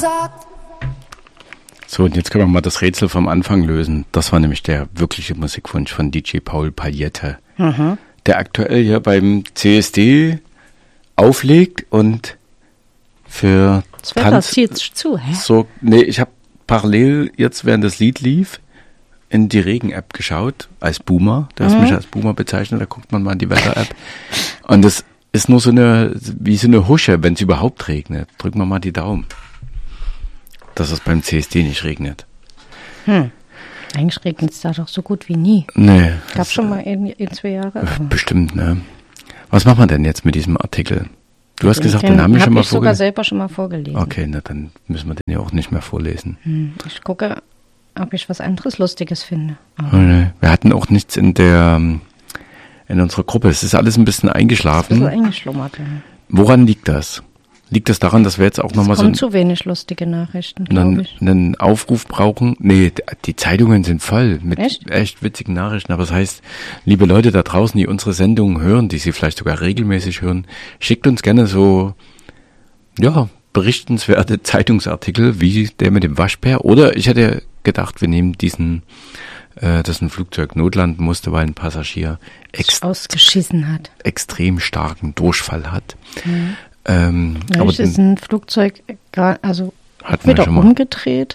sagt. So, und jetzt können wir mal das Rätsel vom Anfang lösen. Das war nämlich der wirkliche Musikwunsch von DJ Paul Pagliette, der aktuell hier beim CSD auflegt und für das Wetter zieht zu, hä? So, nee, ich habe parallel jetzt, während das Lied lief, in die Regen-App geschaut, als Boomer. Da ist mich als Boomer bezeichnet, da guckt man mal in die Wetter-App. Und das ist nur wie so eine Husche, wenn es überhaupt regnet. Drücken wir mal die Daumen, dass es beim CSD nicht regnet. Eigentlich regnet es da doch so gut wie nie. Nee. Gab schon mal in 2 Jahre. Bestimmt, ne? Was machen wir denn jetzt mit diesem Artikel? Du hast gesagt, den haben wir schon mal vorgelesen. Ich sogar selber schon mal vorgelesen. Okay, na dann müssen wir den ja auch nicht mehr vorlesen. Ich gucke, ob ich was anderes Lustiges finde. Oh, nee. Wir hatten auch nichts in unserer Gruppe. Es ist alles ein bisschen eingeschlafen. Ein bisschen eingeschlummert. Ja. Woran liegt das? Liegt das daran, dass wir jetzt auch nochmal zu wenig lustige Nachrichten, glaube ich. Einen Aufruf brauchen? Nee, die Zeitungen sind voll mit echt witzigen Nachrichten. Aber das heißt, liebe Leute da draußen, die unsere Sendungen hören, die sie vielleicht sogar regelmäßig hören, schickt uns gerne so, berichtenswerte Zeitungsartikel wie der mit dem Waschbär. Oder ich hätte gedacht, wir nehmen diesen, dass ein Flugzeug notlanden musste, weil ein Passagier ausgeschissen hat. Extrem starken Durchfall hat. Aber ist ein Flugzeug wieder umgedreht,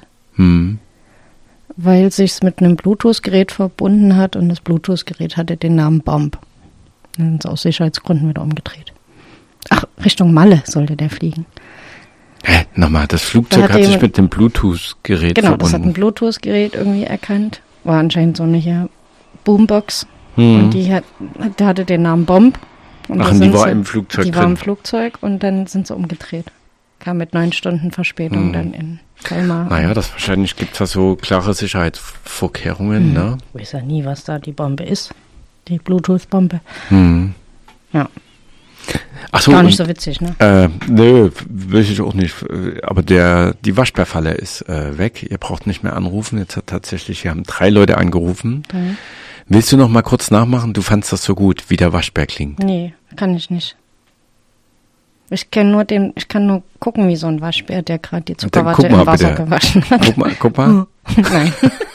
weil sich es mit einem Bluetooth-Gerät verbunden hat und das Bluetooth-Gerät hatte den Namen Bomb. Dann sind sie aus Sicherheitsgründen wieder umgedreht. Ach, Richtung Malle sollte der fliegen. Nochmal, das Flugzeug hat sich mit dem Bluetooth-Gerät verbunden. Genau, das hat ein Bluetooth-Gerät irgendwie erkannt. War anscheinend so eine Boombox. Und der hatte den Namen Bomb. Und die war im Flugzeug drin? Die war im Flugzeug und dann sind sie umgedreht. Kam mit 9 Stunden Verspätung dann in Kalmar. Naja, wahrscheinlich gibt es da so klare Sicherheitsvorkehrungen, ne? Ich weiß ja nie, was da die Bombe ist. Die Bluetooth-Bombe. Ja. Ach so, gar nicht so witzig, ne? Nö, will ich auch nicht. Aber die Waschbärfalle ist weg. Ihr braucht nicht mehr anrufen. Jetzt hier haben 3 Leute angerufen. Willst du noch mal kurz nachmachen? Du fandst das so gut, wie der Waschbär klingt. Nee, kann ich nicht. Ich kann nur gucken, wie so ein Waschbär, der gerade die Zuckerwatte im Wasser gewaschen hat. Guck mal. Nein.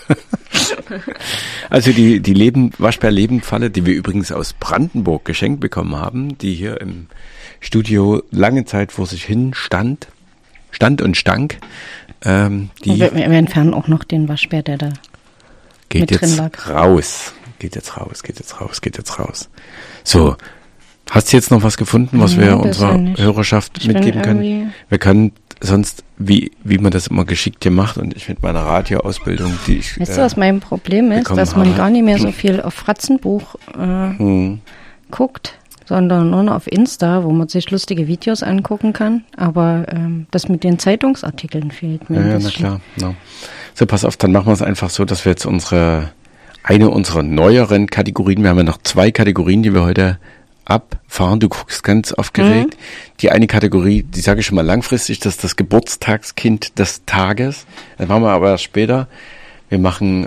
Also die Waschbär-Lebendfalle, die wir übrigens aus Brandenburg geschenkt bekommen haben, die hier im Studio lange Zeit vor sich hin stand und stank. Wir entfernen auch noch den Waschbär, der da geht mit drin jetzt lag. raus. Geht jetzt raus. So, hast du jetzt noch was gefunden, was wir unserer Hörerschaft mitgeben können? Wir können sonst, wie man das immer geschickt hier macht, und ich mit meiner Radioausbildung, die ich Weißt du, was mein Problem ist? Dass man gar nicht mehr so viel auf Fratzenbuch guckt, sondern nur noch auf Insta, wo man sich lustige Videos angucken kann. Aber das mit den Zeitungsartikeln fehlt mir ein bisschen. Ja, na klar. No. So, pass auf, dann machen wir es einfach so, dass wir jetzt eine unserer neueren Kategorien, wir haben ja noch 2 Kategorien, die wir heute abfahren. Du guckst ganz aufgeregt. Die eine Kategorie, die sage ich schon mal langfristig, das ist das Geburtstagskind des Tages. Das machen wir aber erst später. Wir machen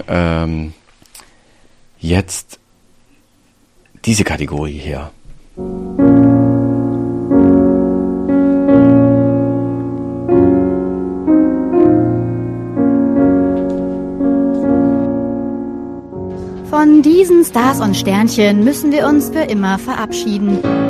jetzt diese Kategorie hier. Von diesen Stars und Sternchen müssen wir uns für immer verabschieden.